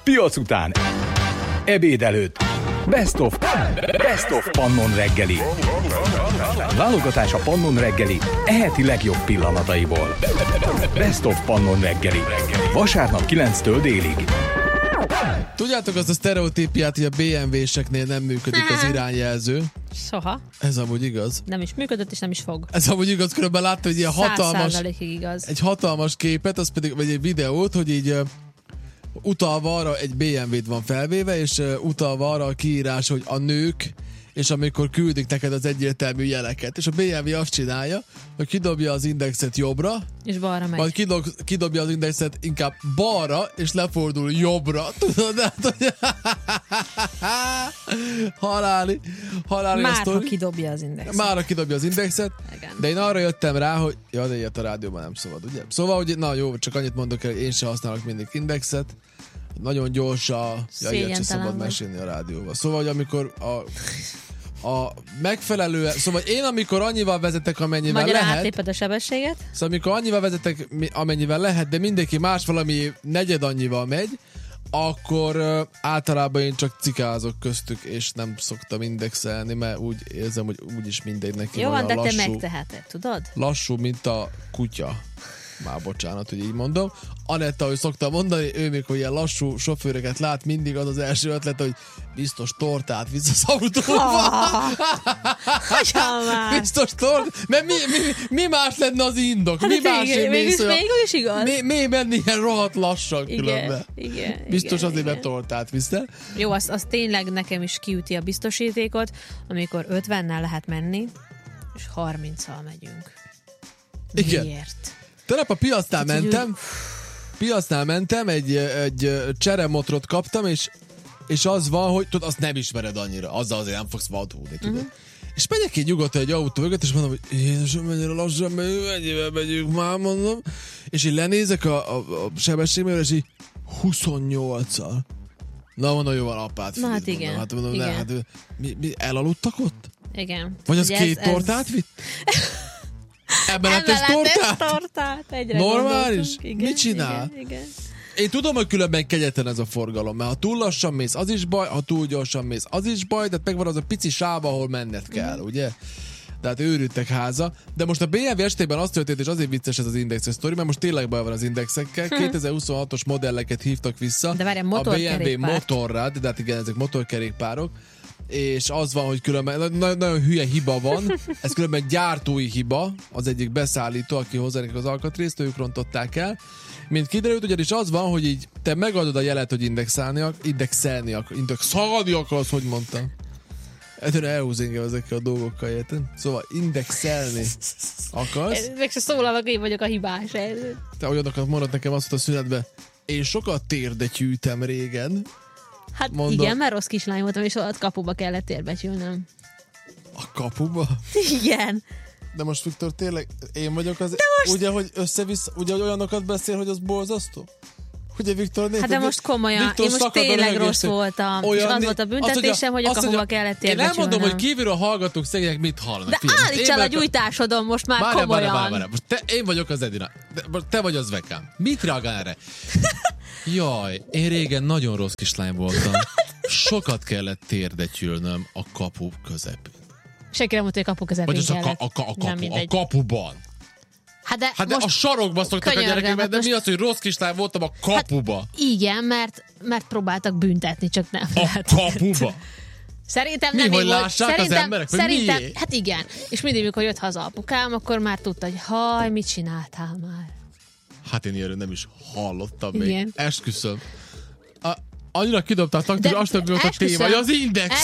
piac után, ebéd előtt, Best of Pannon reggeli. Válogatás a Pannon reggeli eheti legjobb pillanataiból. Best of Pannon reggeli. Vasárnap 9-től délig. Tudjátok azt a sztereotípiát, hogy a BMW-seknél nem működik az irányjelző? Soha. Ez amúgy igaz. Nem is működött, és nem is fog. Ez amúgy igaz, különben láttam egy ilyen hatalmas... 100%-ig igaz. Egy hatalmas képet, az pedig, vagy egy videót, hogy így utalva arra, egy BMW-t van felvéve, és utalva arra a kiírás, hogy a nők, és amikor küldik neked az egyértelmű jeleket. És a BMW azt csinálja, hogy kidobja az indexet jobbra, és balra megy. majd kidobja az indexet inkább balra, és lefordul jobbra. Tudod, hát, hogy... haláli már ha kidobja az indexet. Már ha kidobja az indexet. Igen. De én arra jöttem rá, hogy de ilyet a rádióban nem szabad, ugye? Szóval, hogy na jó, csak annyit mondok el, hogy én sem használok mindig indexet. Nagyon gyors ilyet sem szabad mesélni a rádióban. Szóval, hogy amikor a megfelelő, szóval én amikor annyival vezetek, amennyivel Magyarán lehet. átléped a sebességet? Szóval amikor annyival vezetek, amennyivel lehet, de mindenki más valami negyed annyival megy, akkor általában én csak cikázok köztük, és nem szoktam indexelni, mert úgy érzem, hogy úgyis mindegy neki. Jó van, de lassú, te megteheted, tudod? Lassú, mint a kutya. Már bocsánat, hogy így mondom. Anetta, ahogy szoktam mondani, ő még, hogy ilyen lassú sofőröket lát, mindig az első ötlet, hogy biztos tortát visz az autóba. Biztos tortát. Mert mi más lenne az indok? Hát mi más mégis igaz. Mi menni ilyen rohadt lassan különben? Igen. Biztos azért, mert tortát visztel. Jó, az tényleg nekem is kiüti a biztosítékot, amikor 50-nel lehet menni, és 30-al megyünk. Igen. Miért? Tegnap a piacnál mentem, egy cseremotrot kaptam, és az van, hogy tudod, azt nem ismered annyira, azzal azért nem fogsz vadhúzni, tudod. Uh-huh. És megyek így nyugodtan egy autó mögött, és mondom, hogy jézusom, mennyire lassan mennyivel megyünk már, mondom. És így lenézek a sebességmérőre, és így 28-al. Na, mondom, jó van, apát. Na, hát igen. Hát mondom, igen. ne, hát mi elaludtak ott? Igen. Vagy az két tortát vitt? Ebben tortát? Egyre normális? Igen, mit csinál? Igen. Én tudom, hogy különben kegyetlen ez a forgalom, mert ha túl lassan mész, az is baj, ha túl gyorsan mész, az is baj, de megvan az a pici sáv, ahol menned kell, ugye? Tehát őrültek háza. De most a BMW estében az történt, és azért vicces ez az indexes sztori, mert most tényleg baj van az indexekkel. 2026-os modelleket hívtak vissza. De várjál, a BMW motorrad, de hát igen, ezek motorkerékpárok. És az van, hogy különben nagyon hülye hiba van, ez különben gyártói hiba, az egyik beszállító, aki hozzá az alkatrészt, ők rontották el. Mint kiderült, ugyanis az van, hogy így te megadod a jelet, hogy indexelni akarsz, hogy mondtam. Egyre elhúz engem ezekkel a dolgokkal, érted? Szóval indexelni akarsz. Meg se szólalak, én vagyok a hibás. Te olyanokat mondod nekem azt a szünetbe. Én sokat térdet gyűjtem régen. Hát mondom. Igen, mert rossz kislány voltam, és ott kapuba kellett térbecsülnöm. A kapuba? Igen. De most Viktor, tényleg én vagyok az... Ugye, hogy össze-vissza, ugye, hogy olyanokat beszél, hogy az borzasztó? Ugye, Viktor, hát de most komolyan, én most tényleg rossz voltam. És az volt a büntetésem, hogy a kapuba kellett térbecsülnöm. Én nem mondom, hogy kívülről a hallgatók szegények mit hallanak. De állíts el a gyújtásodon most már komolyan. Várj. Most én vagyok az Edina. Te vagy az Vekám. Mit reagál erre? Jaj, én régen nagyon rossz kislány voltam. Sokat kellett térdetyülnöm a kapu közepén. Senki nem mondta, hogy a kapu közepén kellett. A kapuban. Hát de most a sarokba szoktak a gyerekekben, de mi az, hogy rossz kislány voltam a kapuba? Hát igen, mert próbáltak büntetni, csak nem. A kapuba? Szerintem mi, nem hogy így lássák az emberek, hogy szerintem, miért? hát igen. És mindig, mikor jött haza apukám, akkor már tudta, hogy haj, mit csináltál már? Hát én ilyenről nem is hallottam igen. még. Esküszöm. Annyira kidobtál taktik, hogy azt nem volt a téma, hogy az index.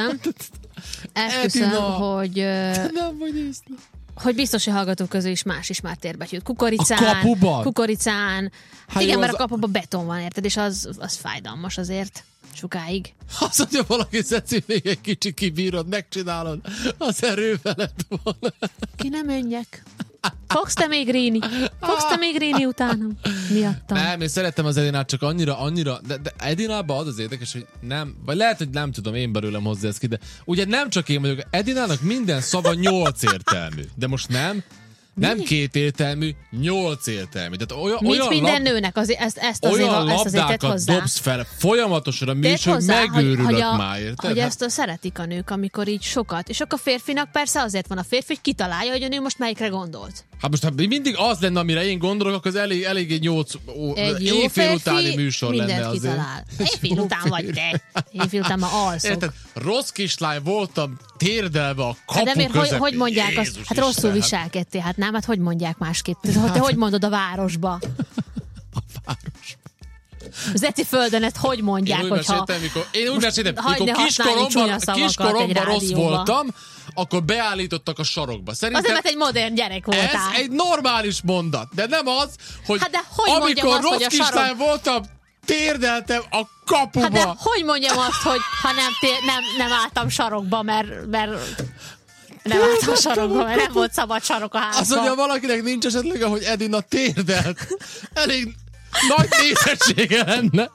Esküszöm, hogy... nem vagy észre. Hogy biztos, hogy hallgatók közül is más is már térbetyült. Kukoricán. A kapuban? Kukoricán. Hát igen, jó, mert a kapuban beton van, érted? És az fájdalmas azért. Sokáig. Az, hogyha valaki szeci még egy kicsit kibírod, megcsinálod, az erő veled van. Ki nem menjek. Fogsz te még Rini utánam? Miattam. Nem, én szerettem az Edinát, csak annyira, de Edinában az érdekes, hogy nem, vagy lehet, hogy nem tudom, én belőlem hozzá ezt ki, de ugye nem csak én vagyok, Edinának minden szava 8 értelmű, de most nem, Nem 2 értelmű, 8 értelmű. Tehát olyan minden nőnek, ezt azért tett hozzá. dobsz fel folyamatosan a műsor, hogy megőrülök már, érted? Hogy ezt szeretik a nők, amikor így sokat. És akkor a férfinak persze azért van a férfi, hogy kitalálja, hogy a nő most melyikre gondolt. Hát most mindig az lenne, amire én gondolok, akkor az eléggé 8 éjfél utáni műsor lenne azért. Kitalál. Éjfél után vagy te. Éjfél után már alszok. Érted? Rossz kislány voltam, térdelve a kapu közepén. De miért, hogy mondják azt? Hát rosszul viselkedtél, hát nem, hát hogy mondják másképp? Te hogy mondod a városba? A városba. Zeti földön ezt hogy mondják, hogyha... Én úgy meséltem, mikor kiskoromban rossz voltam, akkor beállítottak a sarokba. Szerintem azért, mert egy modern gyerek voltál. Ez egy normális mondat, de nem az, hogy, hát de hogy amikor azt, rossz kislány voltam, térdeltem a kapuba. Hát de hogy mondjam azt, hogy ha nem álltam sarokba, mert nem álltam sarokba, mert nem volt szabad sarok a házban. Azt mondja, valakinek nincs esetleg, hogy Edina térdelt. Elég nagy nézettsége lenne.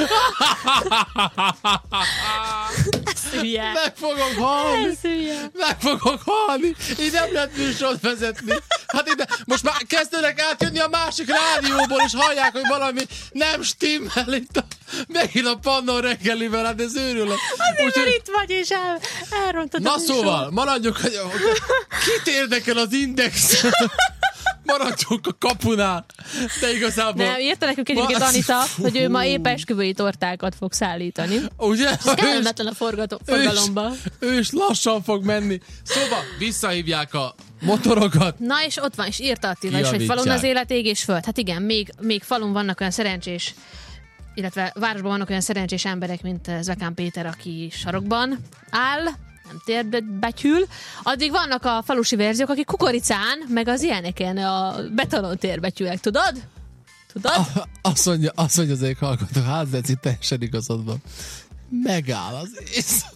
Ez hülye. Meg fogok halni. Meg fogok halni. Így nem lehet műsort vezetni. Hát ide, most már kezdenek átjönni a másik rádióból, és hallják, hogy valami nem stimmel itt megint a Pannon reggelivel, hát ez őrület. Azért, mert itt vagy, és elrontad a műsor. Szóval, maradjunk, kit érdekel az Index? Maradjunk a kapunál. De igazából... Nem, írta nekünk egyébként Anita, hogy ő ma épp esküvői tortákat fog szállítani. Ugye? Ez kellemetlen a forgalomba. Ő is lassan fog menni. Szóval visszahívják a motorokat. Na és ott van, és írta Attila is, hogy falun az élet ég és föld. Hát igen, még falun vannak olyan szerencsés, illetve városban vannak olyan szerencsés emberek, mint Zvekán Péter, aki sarokban áll, nem térbetyül. Addig vannak a falusi verziók, akik kukoricán, meg az ilyeneken a betonon térbetyülek, tudod? Azt mondja az egyik hallgató, hát Zeci, teljesen igazad van. Megáll az ész.